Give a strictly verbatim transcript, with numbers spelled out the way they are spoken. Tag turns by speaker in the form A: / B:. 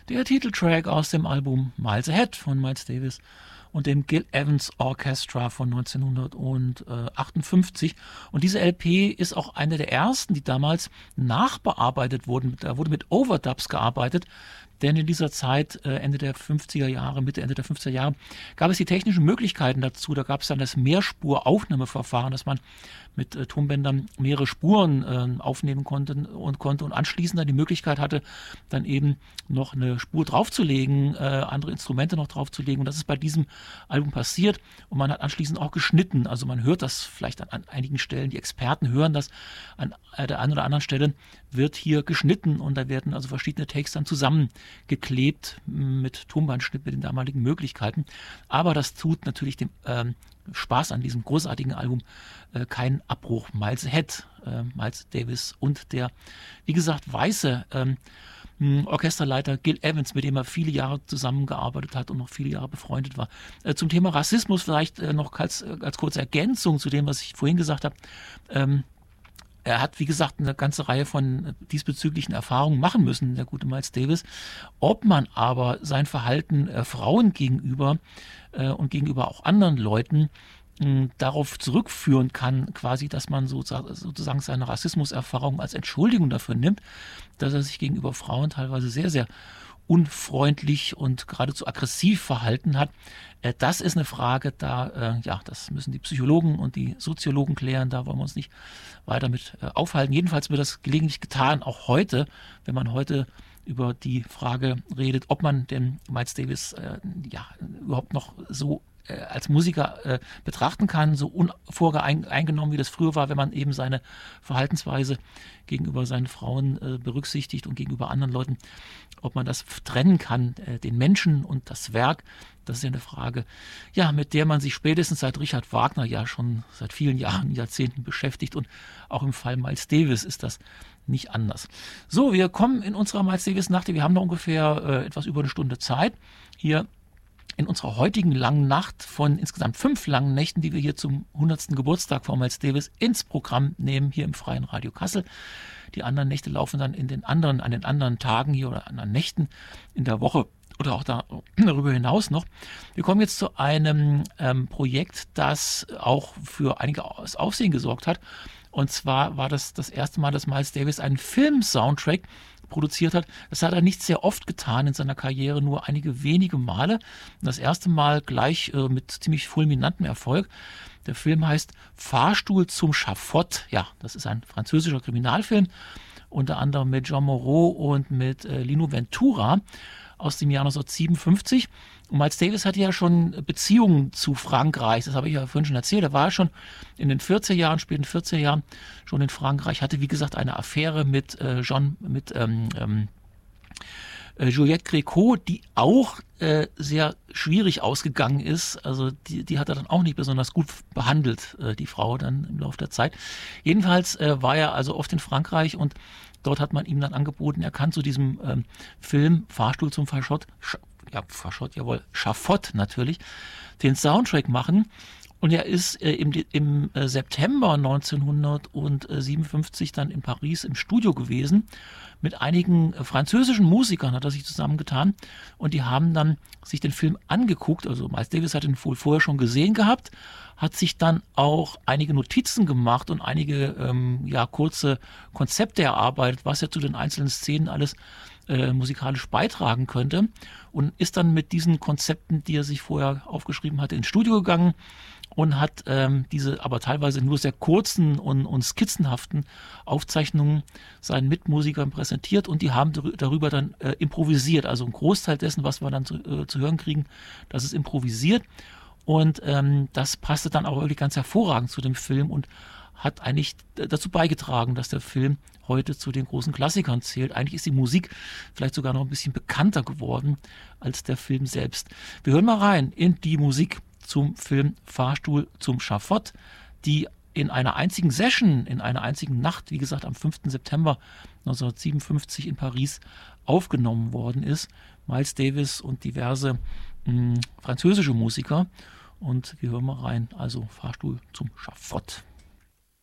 A: der Titeltrack aus dem Album Miles Ahead von Miles Davis und dem Gil Evans Orchestra von neunzehnhundertachtundfünfzig. Und diese L P ist auch eine der ersten, die damals nachbearbeitet wurden. Da wurde mit Overdubs gearbeitet, denn in dieser Zeit, Ende der fünfziger Jahre, Mitte, Ende der fünfziger Jahre, gab es die technischen Möglichkeiten dazu. Da gab es dann das Mehrspuraufnahmeverfahren, dass man mit äh, Tonbändern mehrere Spuren äh, aufnehmen konnte und konnte und anschließend dann die Möglichkeit hatte, dann eben noch eine Spur draufzulegen, äh, andere Instrumente noch draufzulegen. Und das ist bei diesem Album passiert. Und man hat anschließend auch geschnitten. Also man hört das vielleicht an, an einigen Stellen, die Experten hören das, an der einen oder anderen Stelle wird hier geschnitten und da werden also verschiedene Takes dann zusammengeklebt mit Tonbandschnitt, mit den damaligen Möglichkeiten. Aber das tut natürlich dem ähm, Spaß an diesem großartigen Album äh, keinen Abbruch. Miles Ahead, äh, Miles Davis und der, wie gesagt, weiße ähm, Orchesterleiter Gil Evans, mit dem er viele Jahre zusammengearbeitet hat und noch viele Jahre befreundet war. Äh, zum Thema Rassismus vielleicht äh, noch als, als kurze Ergänzung zu dem, was ich vorhin gesagt habe. Ähm, Er hat, wie gesagt, eine ganze Reihe von diesbezüglichen Erfahrungen machen müssen, der gute Miles Davis. Ob man aber sein Verhalten äh, Frauen gegenüber äh, und gegenüber auch anderen Leuten mh, darauf zurückführen kann, quasi, dass man so, sozusagen seine Rassismuserfahrung als Entschuldigung dafür nimmt, dass er sich gegenüber Frauen teilweise sehr, sehr unfreundlich und geradezu aggressiv verhalten hat. Das ist eine Frage, da, ja, das müssen die Psychologen und die Soziologen klären, da wollen wir uns nicht weiter mit aufhalten. Jedenfalls wird das gelegentlich getan, auch heute, wenn man heute über die Frage redet, ob man den Miles Davis äh, ja, überhaupt noch so äh, als Musiker äh, betrachten kann, so unvoreingenommen, wie das früher war, wenn man eben seine Verhaltensweise gegenüber seinen Frauen äh, berücksichtigt und gegenüber anderen Leuten, ob man das trennen kann, äh, den Menschen und das Werk. Das ist ja eine Frage, ja, mit der man sich spätestens seit Richard Wagner ja schon seit vielen Jahren, Jahrzehnten beschäftigt und auch im Fall Miles Davis ist das nicht anders. So, wir kommen in unserer Miles Davis Nacht, wir haben noch ungefähr äh, etwas über eine Stunde Zeit, hier in unserer heutigen langen Nacht von insgesamt fünf langen Nächten, die wir hier zum hundertsten Geburtstag von Miles Davis ins Programm nehmen, hier im Freien Radio Kassel. Die anderen Nächte laufen dann in den anderen, an den anderen Tagen hier oder anderen Nächten in der Woche oder auch da, darüber hinaus noch. Wir kommen jetzt zu einem ähm, Projekt, das auch für einiges Aufsehen gesorgt hat. Und zwar war das das erste Mal, dass Miles Davis einen Film-Soundtrack produziert hat. Das hat er nicht sehr oft getan in seiner Karriere, nur einige wenige Male. Das erste Mal gleich äh, mit ziemlich fulminantem Erfolg. Der Film heißt Fahrstuhl zum Schafott. Ja, das ist ein französischer Kriminalfilm, unter anderem mit Jean Moreau und mit äh, Lino Ventura aus dem Jahr neunzehnhundertsiebenundfünfzig. Und Miles Davis hatte ja schon Beziehungen zu Frankreich, das habe ich ja vorhin schon erzählt. Er war schon in den vierziger Jahren, späten vierziger Jahren schon in Frankreich, hatte wie gesagt eine Affäre mit äh, Jean, mit ähm, ähm, äh, Juliette Gréco, die auch äh, sehr schwierig ausgegangen ist. Also die, die hat er dann auch nicht besonders gut behandelt, äh, die Frau dann im Laufe der Zeit. Jedenfalls äh, war er also oft in Frankreich und dort hat man ihm dann angeboten, er kann zu diesem ähm, Film Fahrstuhl zum Verschott, Sch- ja, Verschott, jawohl, Schafott natürlich, den Soundtrack machen. Und er ist äh, im, im äh, September neunzehnhundertsiebenundfünfzig dann in Paris im Studio gewesen. Mit einigen äh, französischen Musikern hat er sich zusammengetan und die haben dann sich den Film angeguckt. Also Miles Davis hat ihn wohl vorher schon gesehen gehabt, hat sich dann auch einige Notizen gemacht und einige ähm, ja, kurze Konzepte erarbeitet, was er zu den einzelnen Szenen alles äh, musikalisch beitragen könnte. Und ist dann mit diesen Konzepten, die er sich vorher aufgeschrieben hatte, ins Studio gegangen und hat ähm, diese aber teilweise nur sehr kurzen und, und skizzenhaften Aufzeichnungen seinen Mitmusikern präsentiert und die haben darüber dann äh, improvisiert. Also ein Großteil dessen, was wir dann zu, äh, zu hören kriegen, das ist improvisiert und ähm, das passte dann auch wirklich ganz hervorragend zu dem Film und hat eigentlich dazu beigetragen, dass der Film heute zu den großen Klassikern zählt. Eigentlich ist die Musik vielleicht sogar noch ein bisschen bekannter geworden als der Film selbst. Wir hören mal rein in die Musik zum Film Fahrstuhl zum Schafott, die in einer einzigen Session, in einer einzigen Nacht, wie gesagt am fünften September neunzehnhundertsiebenundfünfzig in Paris aufgenommen worden ist. Miles Davis und diverse mh, französische Musiker. Und wir hören mal rein, also Fahrstuhl zum Schafott.